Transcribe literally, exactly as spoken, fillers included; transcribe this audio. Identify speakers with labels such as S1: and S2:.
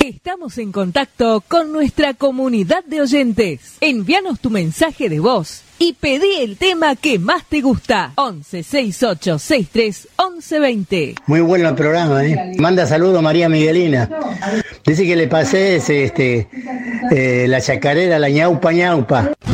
S1: Estamos en contacto con nuestra comunidad de oyentes. Envíanos tu mensaje de voz y pedí el tema que más te gusta. once sesenta y ocho sesenta y tres once veinte.
S2: Muy bueno el programa, ¿eh? Manda saludos María Miguelina. Dice que le pasé ese, este, eh, la chacarera, la ñaupa ñaupa.